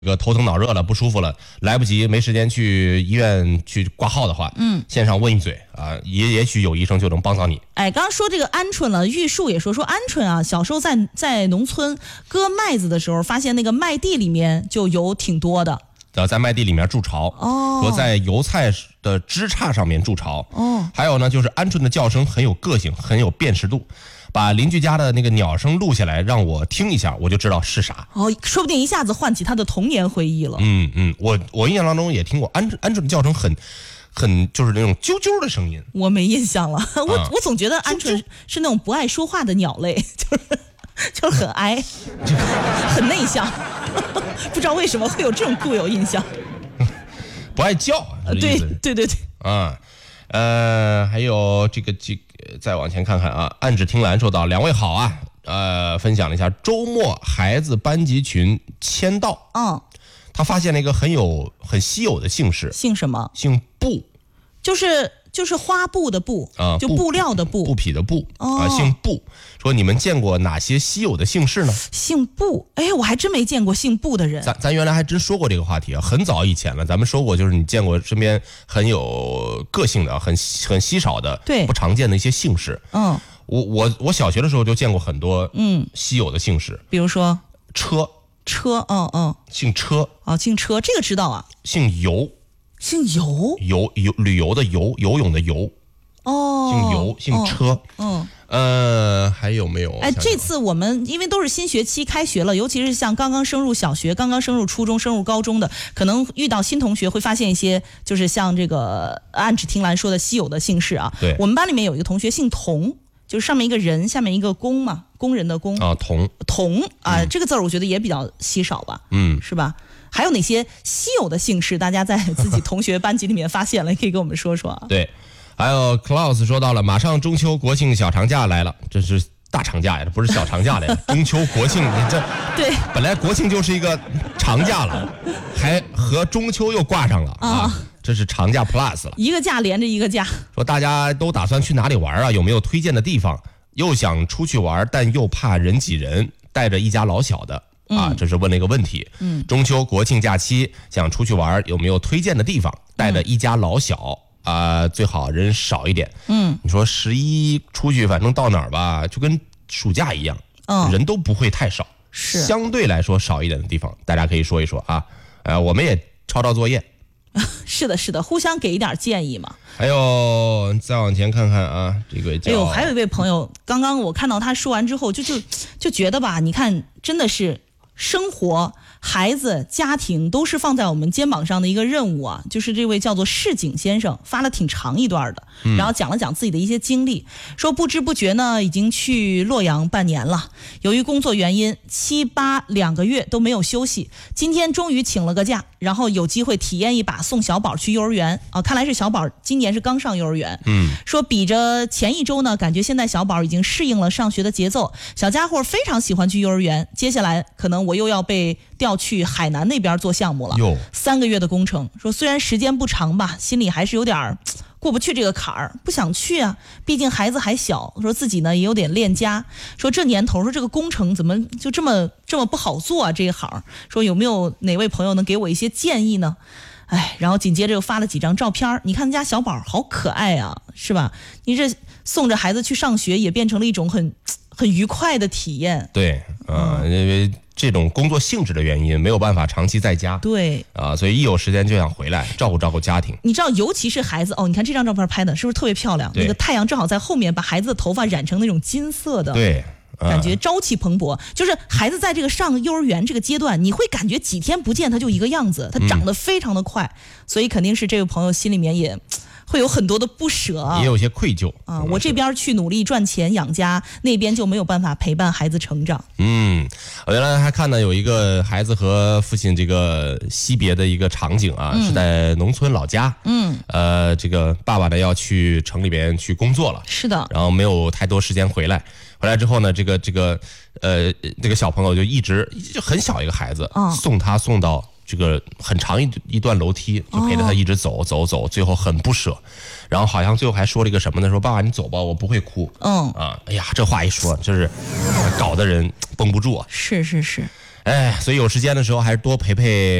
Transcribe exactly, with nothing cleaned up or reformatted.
这个头疼脑热了不舒服了，来不及没时间去医院去挂号的话，嗯，线上问一嘴啊，也也许有医生就能帮到你。 哎，刚刚说这个鹌鹑了，玉树也说说鹌鹑啊，小时候在在农村割麦子的时候，发现那个麦地里面就有挺多的。 呃，在麦地里面筑巢， 哦， 和在油菜的枝杈上面筑巢，哦，还有呢，就是鹌鹑的叫声很有个性，很有辨识度。把邻居家的那个鸟声录下来，让我听一下，我就知道是啥。 哦，说不定一下子唤起他的童年回忆了。 嗯嗯，我我印象当中也听过鹌鹌鹌鹑的叫声很，很就是那种啾啾的声音。 我没印象了，我、 啊、 我总觉得鹌鹑是那种不爱说话的鸟类，就是就是很哀，很内向，不知道为什么会有这种固有印象。 不爱叫， 对对对对， 啊。呃，还有这个这个，再往前看看啊，暗指听兰说到，两位好啊，呃，分享了一下周末孩子班级群签到， 嗯， 他发现了一个很有很稀有的姓氏， 姓什么？ 姓布， 就是就是花布的布啊， 就布料的布， 布匹的布、 哦、 啊，姓布。说你们见过哪些稀有的姓氏呢？ 姓布，哎，我还真没见过姓布的人。 咱咱原来还真说过这个话题啊，很早以前了，咱们说过，就是你见过身边很有个性的、很很稀少的、 对不常见的一些姓氏。 嗯， 我我我小学的时候就见过很多嗯稀有的姓氏， 比如说车车，嗯嗯， 姓车啊，姓车，这个知道啊。 姓游， 姓游， 游游旅游的游，游泳的游。 哦， 姓游，姓车。 嗯。 呃，还有没有？ 哎，这次我们因为都是新学期开学了，尤其是像刚刚升入小学、刚刚升入初中、升入高中的，可能遇到新同学会发现一些，就是像这个暗指听兰说的稀有的姓氏啊。 对， 我们班里面有一个同学姓童，就是上面一个人，下面一个工嘛，工人的工啊，童童啊、 嗯， 这个字儿我觉得也比较稀少吧， 嗯， 是吧？还有哪些稀有的姓氏，大家在自己同学班级里面发现了，也可以跟我们说说啊。 对。还有 Klaus 说到了，马上中秋国庆小长假来了，这是大长假呀，这不是小长假来了。中秋国庆，你这对， 本来国庆就是一个长假了，还和中秋又挂上了啊，啊这是长假 plus 了， 一个假连着一个假。 说大家都打算去哪里玩啊？有没有推荐的地方？又想出去玩，但又怕人挤人，带着一家老小的啊，这是问了一个问题。嗯，中秋国庆假期想出去玩，有没有推荐的地方？带着一家老小。啊、呃，最好人少一点。嗯，你说十一出去，反正到哪儿吧，就跟暑假一样，嗯，人都不会太少， 是相对来说少一点的地方，大家可以说一说啊。呃，我们也抄抄作业。 是的，是的，互相给一点建议嘛。 还有，再往前看看啊，这个叫…… 哎呦，还有一位朋友，刚刚我看到他说完之后，就就就觉得吧，你看，真的是生活。孩子、家庭都是放在我们肩膀上的一个任务啊，就是这位叫做市井先生发了挺长一段的，然后讲了讲自己的一些经历，说不知不觉呢已经去洛阳半年了，由于工作原因七八两个月都没有休息，今天终于请了个假，然后有机会体验一把送小宝去幼儿园啊，看来是小宝今年是刚上幼儿园，嗯，说比着前一周呢，感觉现在小宝已经适应了上学的节奏，小家伙非常喜欢去幼儿园，接下来可能我又要被调去海南那边做项目了，三个月的工程。说虽然时间不长吧，心里还是有点过不去这个坎儿，不想去啊。毕竟孩子还小，说自己呢也有点恋家。说这年头，说这个工程怎么就这么这么不好做啊？这一行，说有没有哪位朋友能给我一些建议呢？哎，然后紧接着又发了几张照片，你看他家小宝好可爱啊，是吧？你这送着孩子去上学，也变成了一种很很愉快的体验。 对，呃、嗯，因为这种工作性质的原因，没有办法长期在家。 对， 啊，所以一有时间就想回来照顾照顾家庭。 你知道，尤其是孩子哦，你看这张照片拍的是不是特别漂亮？那个太阳正好在后面，把孩子的头发染成那种金色的。 对。 感觉朝气蓬勃，就是孩子在这个上幼儿园这个阶段，你会感觉几天不见他就一个样子，他长得非常的快，嗯、所以肯定是这位朋友心里面也会有很多的不舍啊， 也有些愧疚啊。我这边去努力赚钱养家，那边就没有办法陪伴孩子成长。 嗯，我原来还看到有一个孩子和父亲这个惜别的一个场景啊，嗯、是在农村老家。嗯，呃，这个爸爸呢要去城里边去工作了， 是的， 然后没有太多时间回来。回来之后呢，这个这个呃，这个小朋友就一直就很小一个孩子，哦、送他送到这个很长一一段楼梯，就陪着他一直走、哦、走走，最后很不舍，然后好像最后还说了一个什么呢？说爸爸你走吧，我不会哭。嗯啊，哎呀，这话一说，就是搞得人绷不住啊。 是是是。 哎，所以有时间的时候还是多陪陪